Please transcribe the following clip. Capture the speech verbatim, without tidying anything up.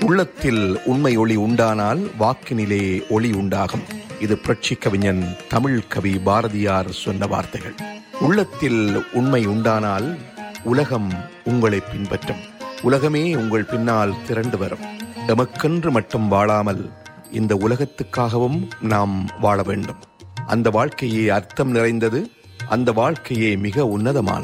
உள்ளத்தில் உண்மை ஒளி உண்டானால் வாக்கினிலே ஒளி உண்டாகும். இது புரட்சி கவிஞன் தமிழ் கவி பாரதியார் சொன்ன வார்த்தைகள். உள்ளத்தில் உண்மை உண்டானால் உலகம் உங்களை பின்பற்றும். உலகமே உங்கள் பின்னால் திரண்டு வரும். எமக்கென்று மட்டும் வாழாமல் இந்த உலகத்துக்காகவும் நாம் வாழ வேண்டும். அந்த வாழ்க்கையே அர்த்தம் நிறைந்தது. அந்த வாழ்க்கையே மிக உன்னதமானது.